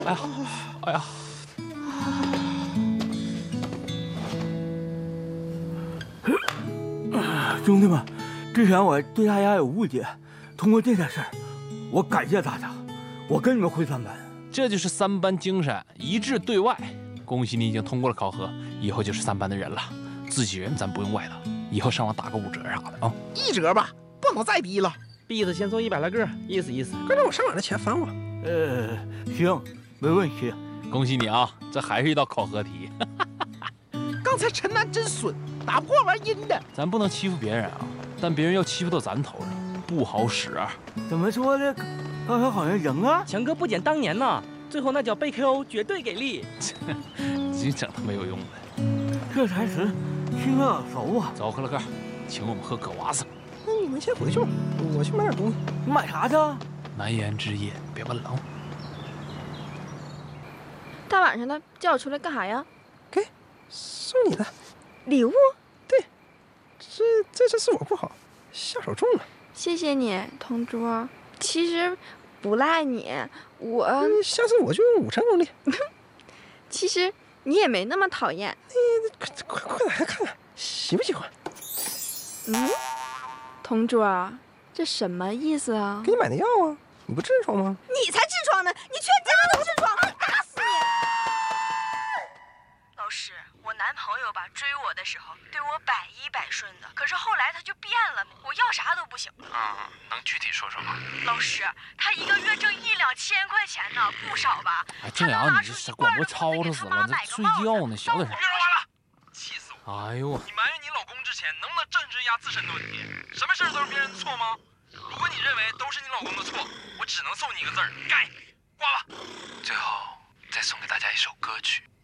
哎呀，哎呀！ 兄弟们，之前我对大家有误解，通过这件事儿，我感谢大家，我跟你们回3班。 这就是3班精神，一致对外。恭喜你已经通过了考核，以后就是3班的人了。自己人咱不用外的，以后上网打个5折啥的啊。 1折吧，不能再低了。 币子先送100来个，意思意思。 快让我上网的钱返我。 行，没问题。 恭喜你啊，这还是一道考核题。 刚才陈楠真损，打不过玩阴的。 咱不能欺负别人啊，但别人要欺负到咱头上，不好使啊。 怎么说呢？刚才好像赢啊。 强哥不减当年呐，最后那脚被 KO 绝对给力。 你整他没有用的。 这台词听着耳熟啊。 走，克勒克，请我们喝葛娃子。 那你们先回去吧，我去买点东西。 你买啥去？ 难言之隐，别问了。 大晚上的叫我出来干啥呀？ 给，送你的礼物。 对，这次我不好，下手重了。 谢谢你，同桌。其实不赖你，我下次我就用5成功力。 其实你也没那么讨厌。 快来看看，喜不喜欢？ 同桌，这什么意思啊？ 给你买的药啊，你不痔疮吗？ 你才痔疮呢，你全家都痔疮，打死你！ 老师，我男朋友吧追我的时候对我百依百顺的，可是后来他就变了，我要啥都不行。 能具体说说吗？ 老师，他一个月挣1、2千块钱呢，不少吧？ 哎，这俩你这广播吵吵死了，这睡觉呢，小点声。 别说话了，气死我！ 哎呦， 你埋怨你老公之前，能不能正视一下自身的问题？什么事儿都是别人的错吗？如果你认为都是你老公的错，我只能送你一个字儿：该。挂吧。 最后再送给大家一首歌曲。